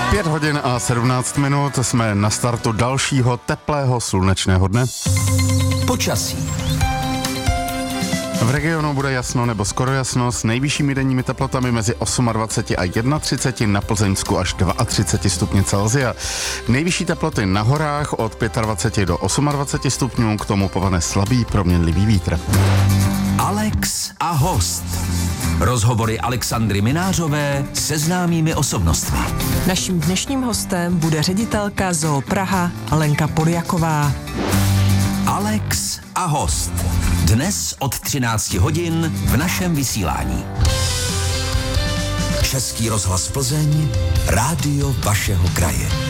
5 hodin a 17 minut, jsme na startu dalšího teplého slunečného dne. Počasí. V regionu bude jasno nebo skoro jasno s nejvyššími denními teplotami mezi 28 a 31, na Plzeňsku až 32 stupňů Celsia. Nejvyšší teploty na horách od 25 do 28 stupňů, k tomu povane slabý proměnlivý vítr. Alex a host. Rozhovory Alexandry Minářové se známými osobnostmi. Naším dnešním hostem bude ředitelka Zoo Praha Lenka Poljaková. Alex a host. Dnes od 13 hodin v našem vysílání. Český rozhlas Plzeň, rádio vašeho kraje.